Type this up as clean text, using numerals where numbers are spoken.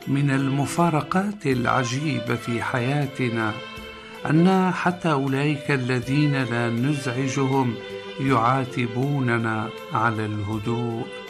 من المفارقات العجيبة في حياتنا أن حتى أولئك الذين لا نزعجهم يعاتبوننا على الهدوء.